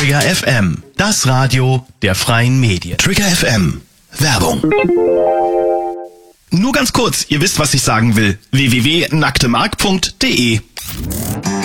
Trigger FM, das Radio der freien Medien. Trigger FM, Werbung. Nur ganz kurz, ihr wisst, was ich sagen will. www.nacktemark.de